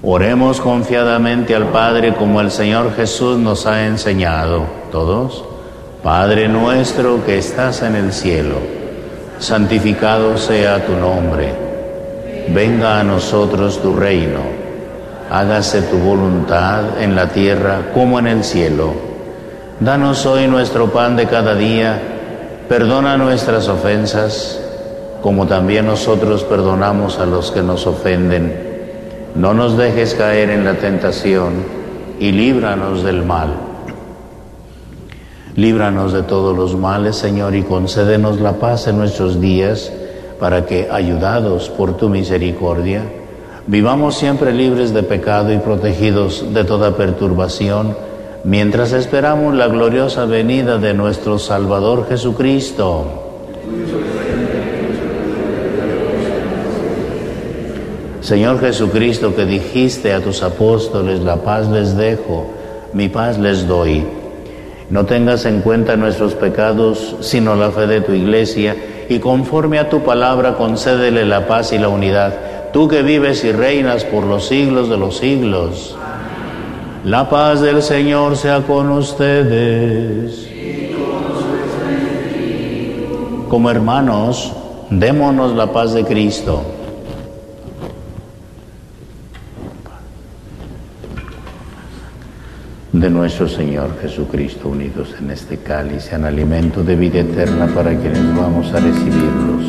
Oremos confiadamente al Padre como el Señor Jesús nos ha enseñado. Todos. Padre nuestro que estás en el cielo, santificado sea tu nombre. Venga a nosotros tu reino. Hágase tu voluntad en la tierra como en el cielo. Danos hoy nuestro pan de cada día. Perdona nuestras ofensas, como también nosotros perdonamos a los que nos ofenden. No nos dejes caer en la tentación y líbranos del mal. Líbranos de todos los males, Señor, y concédenos la paz en nuestros días, para que, ayudados por tu misericordia, vivamos siempre libres de pecado y protegidos de toda perturbación, mientras esperamos la gloriosa venida de nuestro Salvador Jesucristo. Señor Jesucristo, que dijiste a tus apóstoles, la paz les dejo, mi paz les doy. No tengas en cuenta nuestros pecados, sino la fe de tu Iglesia, y conforme a tu palabra concédele la paz y la unidad, tú que vives y reinas por los siglos de los siglos. La paz del Señor sea con ustedes. Como hermanos, démonos la paz de Cristo. De nuestro Señor Jesucristo, unidos en este cáliz, sean alimento de vida eterna para quienes vamos a recibirlos.